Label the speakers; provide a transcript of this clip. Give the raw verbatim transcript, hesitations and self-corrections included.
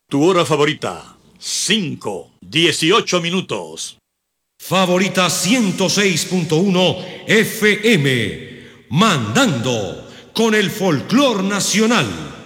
Speaker 1: Tu hora favorita, cinco, dieciocho minutos.
Speaker 2: Favorita ciento seis punto uno F M, mandando con el folclor nacional.